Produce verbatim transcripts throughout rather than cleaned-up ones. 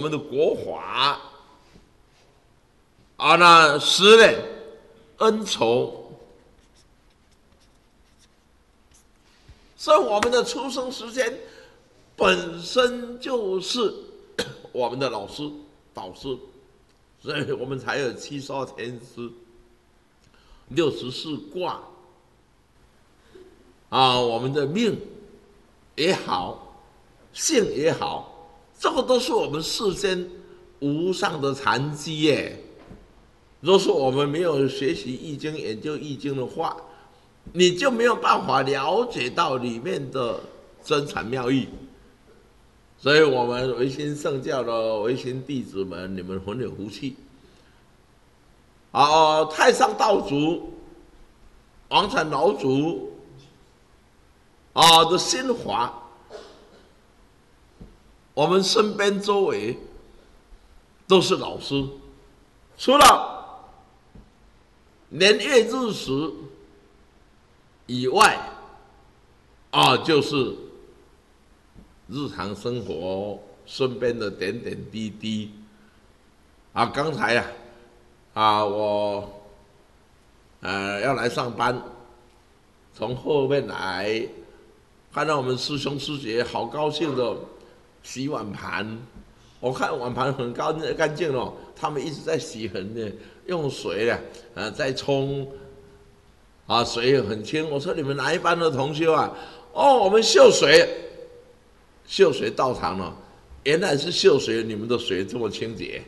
们的国法啊，那施呢恩仇，所以我们的出生时间本身就是我们的老师导师，所以我们才有七十二天师、六十四卦啊，我们的命也好，性也好，这个都是我们世间无上的禅机耶。若是我们没有学习易经、研究易经的话，你就没有办法了解到里面的真禅妙义。所以我们维新圣教的维新弟子们，你们很有福气。啊，太上道祖、王禅老祖啊的心法，我们身边周围都是老师，除了年月日时以外，啊，就是日常生活身边的点点滴滴。啊，刚才呀、啊，啊，我呃要来上班，从后面来，看到我们师兄师姐好高兴的洗碗盘，我看碗盘很干干净哦，他们一直在洗，很呢，用水啊，呃，在冲，啊，水很清。我说你们哪一班的同修啊？哦，我们秀水，秀水到场了，原来是秀水，你们的水这么清洁，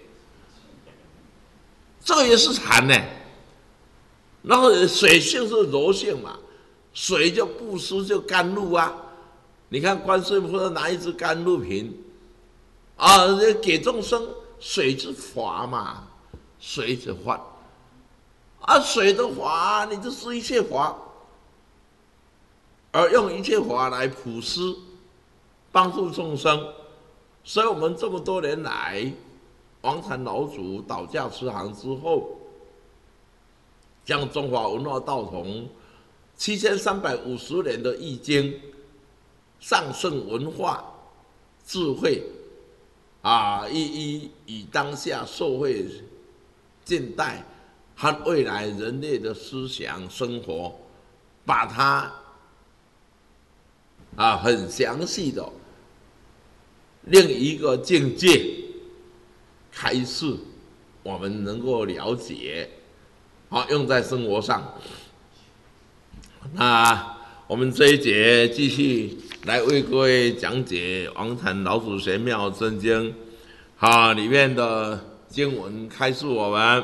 这个也是禅呢。然后水性是柔性嘛，水就布施就甘露啊。你看观世音菩萨拿一只甘露瓶，啊，给众生水之法嘛，水之法，啊，水的法，你就是一切法，而用一切法来普施，帮助众生。所以我们这么多年来，王禅老祖倒驾慈航之后，将中华文化道统七千三百五十年的易经、上圣文化、智慧啊，一一以当下社会、近代和未来人类的思想生活，把它啊很详细的另一个境界开示，我们能够了解，好用在生活上。那我们这一节继续来为各位讲解王禅老祖玄妙真经，啊，里面的经文开示我们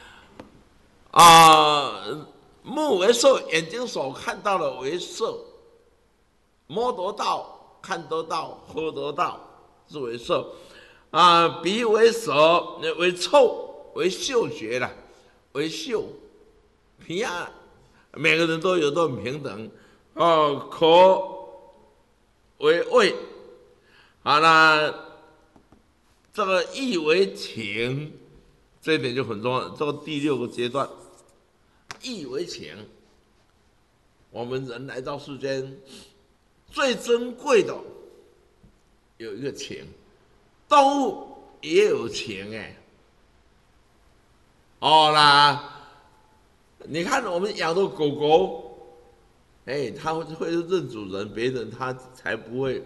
啊，目为色，眼睛所看到的为色，摸得到、看得到、喝得到，是为色。啊，鼻为舌，为臭，为嗅觉了，为嗅。皮啊，每个人都有都很平等。哦，口为味，好啦，这个意为情，这一点就很重要。这个第六个阶段，意为情，我们人来到世间，最珍贵的有一个情。动物也有情哎，哦啦，你看我们养的狗狗，哎，它会认主人，别人它才不会，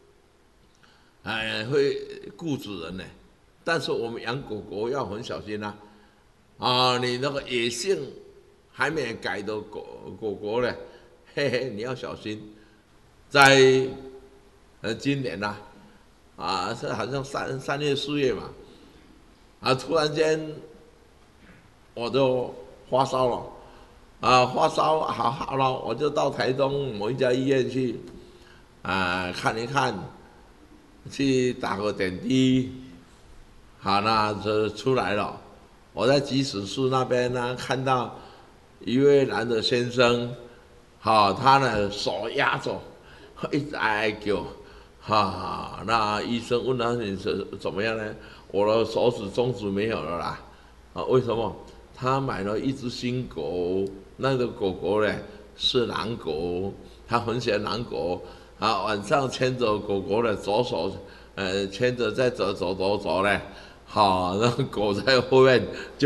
哎，会顾主人呢。但是我们养狗狗要很小心啊，啊，你那个野性还没改的狗狗狗呢，嘿嘿，你要小心。在呃今年呐、啊。啊，这好像三三月四月嘛，啊，突然间我就发烧了，啊，发烧好好了，我就到台东某一家医院去，啊，看一看，去打个点滴，好，那就出来了。我在急诊室那边呢，看到一位男的先生，好、啊，他呢手压着，一直哀哀叫。哈，那医生问他你是怎么样呢？我的手指、中指没有了啦。啊，为什么？他买了一只新狗，那个狗狗呢是狼狗，他很喜欢狼狗。啊，晚上牵着狗狗的左手， 呃牵着在走走走走嘞，好，然后狗在后面就。